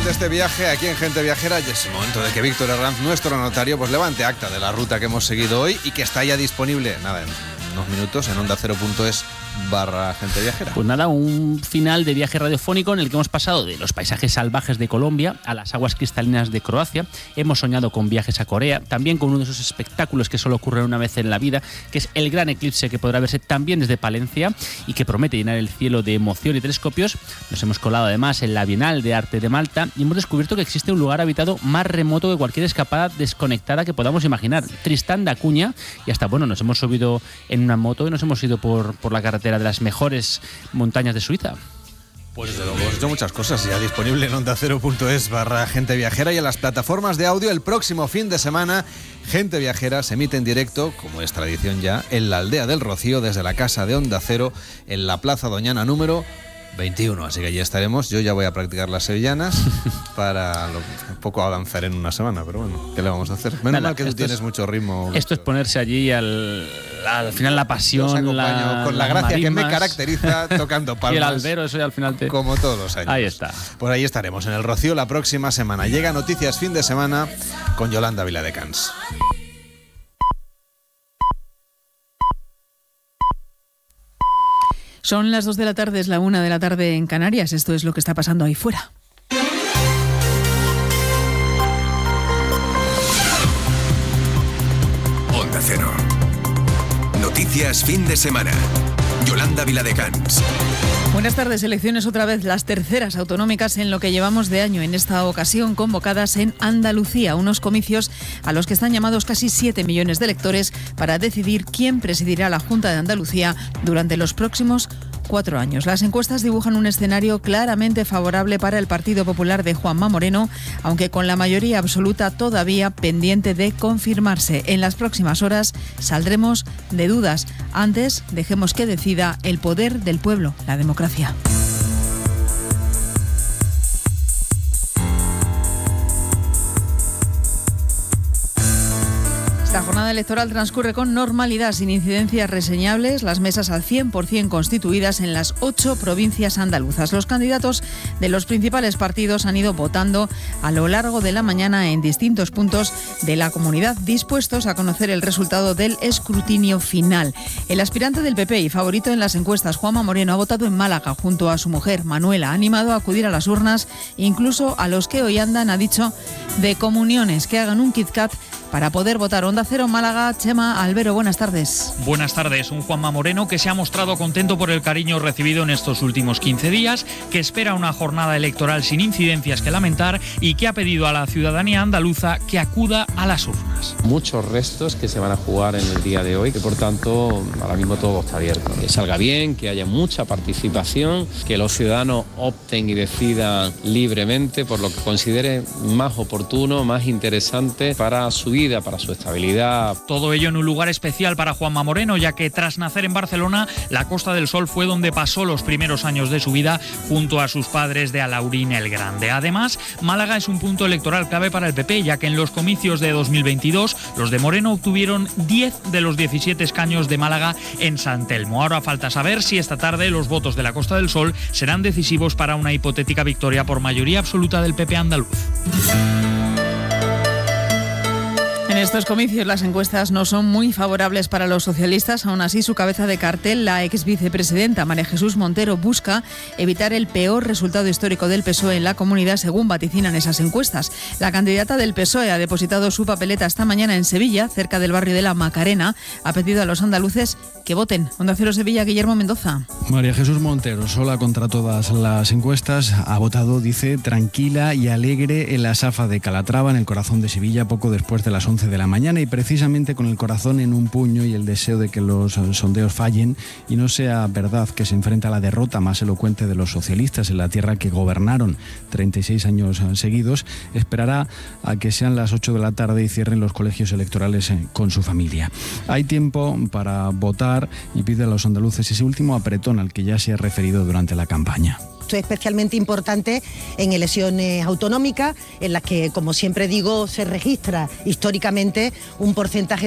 de este viaje aquí en Gente Viajera, y es el momento de que Víctor Herranz, nuestro notario, pues levante acta de la ruta que hemos seguido hoy y que está ya disponible, en unos minutos, en ondacero.es/Gente Viajera. Pues nada, un final de viaje radiofónico en el que hemos pasado de los paisajes salvajes de Colombia a las aguas cristalinas de Croacia. Hemos soñado con viajes a Corea, también con uno de esos espectáculos que solo ocurren una vez en la vida, que es el gran eclipse, que podrá verse también desde Palencia y que promete llenar el cielo de emoción y telescopios. Nos hemos colado además en la Bienal de Arte de Malta y hemos descubierto que existe un lugar habitado más remoto que cualquier escapada desconectada que podamos imaginar, Tristán da Cunha, y hasta nos hemos subido en una moto y nos hemos ido por la carretera de las mejores montañas de Suiza. Pues desde luego, hemos hecho muchas cosas, ya disponible en ondacero.es/Gente Viajera y en las plataformas de audio. El próximo fin de semana, Gente Viajera se emite en directo, como es tradición ya, en la Aldea del Rocío, desde la casa de Onda Cero, en la Plaza Doñana número 21, así que allí estaremos. Yo ya voy a practicar las sevillanas para un poco avanzar en una semana, pero bueno, ¿qué le vamos a hacer? Menos mal que tú tienes mucho ritmo. Esto es ponerse allí al final la pasión. Os acompaño con la gracia que me caracteriza tocando palmas. Y el albero, eso ya al final como todos los años. Ahí está. Pues ahí estaremos, en el Rocío, la próxima semana. Llega Noticias Fin de Semana con Yolanda Viladecans. Son las 2 de la tarde, es la 1 de la tarde en Canarias. Esto es lo que está pasando ahí fuera. Onda Cero. Noticias Fin de Semana. Yolanda Viladecans. Buenas tardes. Elecciones otra vez, las terceras autonómicas en lo que llevamos de año. En esta ocasión convocadas en Andalucía, unos comicios a los que están llamados casi 7 millones de electores para decidir quién presidirá la Junta de Andalucía durante los próximos 4 años. Las encuestas dibujan un escenario claramente favorable para el Partido Popular de Juanma Moreno, aunque con la mayoría absoluta todavía pendiente de confirmarse. En las próximas horas saldremos de dudas. Antes, dejemos que decida el poder del pueblo, la democracia. La jornada electoral transcurre con normalidad, sin incidencias reseñables, las mesas al 100% constituidas en las 8 provincias andaluzas. Los candidatos de los principales partidos han ido votando a lo largo de la mañana en distintos puntos de la comunidad, dispuestos a conocer el resultado del escrutinio final. El aspirante del PP y favorito en las encuestas, Juanma Moreno, ha votado en Málaga junto a su mujer, Manuela. Ha animado a acudir a las urnas, incluso a los que hoy andan, ha dicho, de comuniones, que hagan un KitKat para poder votar. Onda Cero Málaga, Chema Albero, buenas tardes. Buenas tardes. Un Juanma Moreno que se ha mostrado contento por el cariño recibido en estos últimos 15 días, que espera una jornada electoral sin incidencias que lamentar y que ha pedido a la ciudadanía andaluza que acuda a las urnas. Muchos restos que se van a jugar en el día de hoy, que por tanto ahora mismo todo está abierto. Que salga bien, que haya mucha participación, que los ciudadanos opten y decidan libremente por lo que consideren más oportuno, más interesante para su vida, para su estabilidad. Todo ello en un lugar especial para Juanma Moreno, ya que tras nacer en Barcelona, la Costa del Sol fue donde pasó los primeros años de su vida junto a sus padres de Alaurín el Grande. Además, Málaga es un punto electoral clave para el PP, ya que en los comicios de 2022 los de Moreno obtuvieron 10 de los 17 escaños de Málaga en San Telmo. Ahora falta saber si esta tarde los votos de la Costa del Sol serán decisivos para una hipotética victoria por mayoría absoluta del PP andaluz. En estos comicios las encuestas no son muy favorables para los socialistas. Aún así, su cabeza de cartel, la ex vicepresidenta María Jesús Montero, busca evitar el peor resultado histórico del PSOE en la comunidad, según vaticinan esas encuestas. La candidata del PSOE ha depositado su papeleta esta mañana en Sevilla, cerca del barrio de La Macarena. Ha pedido a los andaluces que voten. Onda Cero Sevilla, Guillermo Mendoza. María Jesús Montero, sola contra todas las encuestas, ha votado, dice, tranquila y alegre en la Safa de Calatrava, en el corazón de Sevilla, poco después de las 11 de la mañana, y precisamente con el corazón en un puño y el deseo de que los sondeos fallen y no sea verdad que se enfrenta a la derrota más elocuente de los socialistas en la tierra que gobernaron 36 años seguidos, esperará a que sean las 8 de la tarde y cierren los colegios electorales con su familia. Hay tiempo para votar y pide a los andaluces ese último apretón al que ya se ha referido durante la campaña. Esto es especialmente importante en elecciones autonómicas, en las que, como siempre digo, se registra históricamente un porcentaje